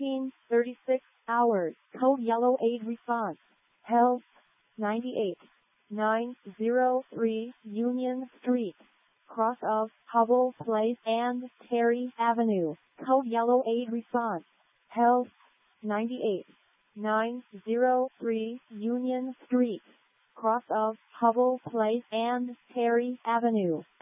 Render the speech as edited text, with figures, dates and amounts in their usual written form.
36 hours. Code yellow aid response. Health 98 903 Union Street. Cross of Hubble Place and Terry Avenue. Code yellow aid response. Health 98 903 Union Street. Cross of Hubble Place and Terry Avenue.